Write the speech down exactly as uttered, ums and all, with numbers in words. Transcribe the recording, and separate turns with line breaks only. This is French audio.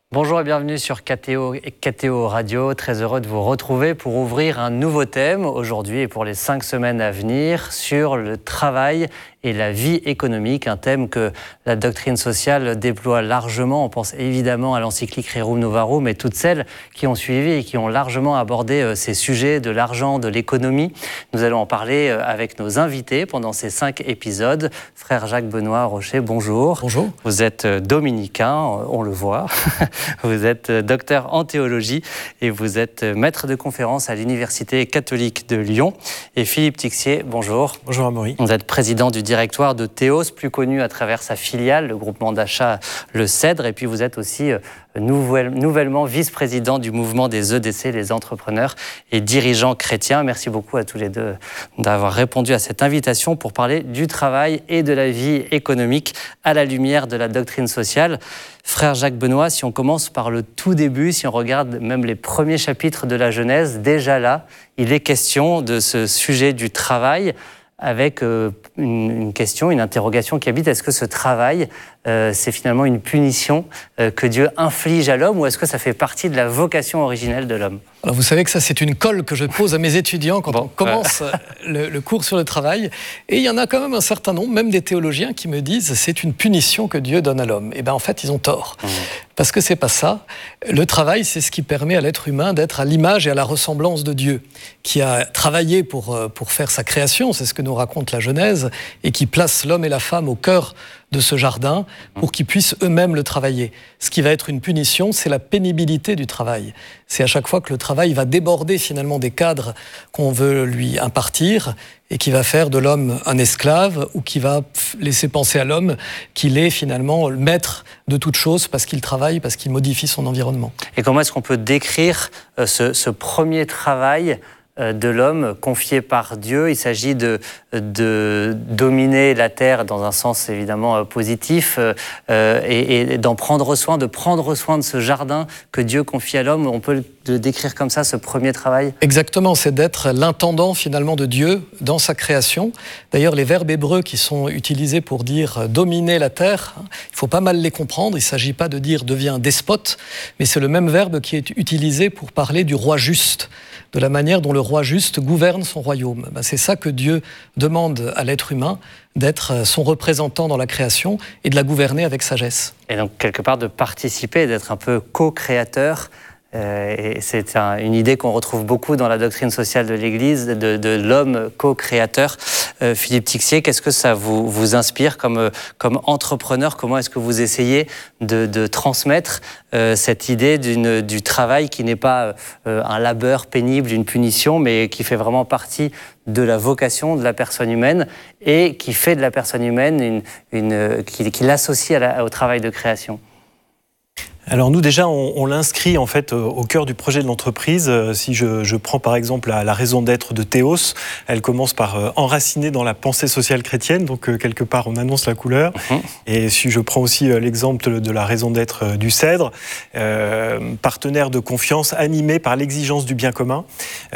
Bonjour et bienvenue sur K T O et K T O Radio. Très heureux de vous retrouver pour ouvrir un nouveau thème aujourd'hui et pour les cinq semaines à venir sur le travail et la vie économique, un thème que la doctrine sociale déploie largement. On pense évidemment à l'encyclique Rerum Novarum et toutes celles qui ont suivi et qui ont largement abordé ces sujets de l'argent, de l'économie. Nous allons en parler avec nos invités pendant ces cinq épisodes. Frère Jacques Benoît Rocher, bonjour.
Bonjour.
Vous êtes dominicain, on le voit. Vous êtes docteur en théologie et vous êtes maître de conférence à l'Université catholique de Lyon. Et Philippe Tixier, bonjour.
Bonjour Amaury.
Vous êtes président du directoire de Théos, plus connu à travers sa filiale, le groupement d'achat Le Cèdre. Et puis vous êtes aussi nouvelle, nouvellement vice-président du mouvement des E D C, les entrepreneurs et dirigeants chrétiens. Merci beaucoup à tous les deux d'avoir répondu à cette invitation pour parler du travail et de la vie économique à la lumière de la doctrine sociale. Frère Jacques Benoît, si on commence par le tout début, si on regarde même les premiers chapitres de la Genèse, déjà là, il est question de ce sujet du travail avec euh, une, une question, une interrogation qui habite. Est-ce que ce travail, euh, c'est finalement une punition euh, que Dieu inflige à l'homme ou est-ce que ça fait partie de la vocation originelle de l'homme ?
Alors vous savez que ça, c'est une colle que je pose à mes étudiants quand
bon,
on commence euh... le, le cours sur le travail. Et il y en a quand même un certain nombre, même des théologiens, qui me disent c'est une punition que Dieu donne à l'homme. Et bien en fait, ils ont tort. Mmh. Parce que c'est pas ça. Le travail, c'est ce qui permet à l'être humain d'être à l'image et à la ressemblance de Dieu, qui a travaillé pour, pour faire sa création, c'est ce que nous raconte la Genèse, et qui place l'homme et la femme au cœur de ce jardin pour qu'ils puissent eux-mêmes le travailler. Ce qui va être une punition, c'est la pénibilité du travail. C'est à chaque fois que le travail va déborder finalement des cadres qu'on veut lui impartir et qui va faire de l'homme un esclave ou qui va laisser penser à l'homme qu'il est finalement le maître de toute chose parce qu'il travaille, parce qu'il modifie son environnement.
Et comment est-ce qu'on peut décrire ce, ce premier travail de l'homme confié par Dieu? Il s'agit de, de dominer la terre dans un sens évidemment positif euh, et, et d'en prendre soin, de prendre soin de ce jardin que Dieu confie à l'homme. On peut le décrire comme ça, ce premier travail?
Exactement, c'est d'être l'intendant finalement de Dieu dans sa création. D'ailleurs, les verbes hébreux qui sont utilisés pour dire dominer la terre, il faut pas mal les comprendre. Il ne s'agit pas de dire deviens despote, mais c'est le même verbe qui est utilisé pour parler du roi juste, de la manière dont le roi juste gouverne son royaume. Ben, c'est ça que Dieu demande à l'être humain, d'être son représentant dans la création et de la gouverner avec sagesse.
Et donc, quelque part, de participer, d'être un peu co-créateur. Euh, et c'est un, une idée qu'on retrouve beaucoup dans la doctrine sociale de l'Église, de, de l'homme co-créateur. Euh, Philippe Tixier, qu'est-ce que ça vous, vous inspire comme, comme entrepreneur? Comment est-ce que vous essayez de, de transmettre euh, cette idée d'une, du travail qui n'est pas euh, un labeur pénible, une punition, mais qui fait vraiment partie de la vocation de la personne humaine et qui fait de la personne humaine une, une, qui, qui l'associe à la, au travail de création?
Alors nous déjà, on, on l'inscrit en fait au cœur du projet de l'entreprise. Si je, je prends par exemple la, la raison d'être de Théos, elle commence par euh, enraciner dans la pensée sociale chrétienne, donc euh, quelque part on annonce la couleur. Mmh. Et si je prends aussi euh, l'exemple de la raison d'être euh, du Cèdre, euh, partenaire de confiance animé par l'exigence du bien commun.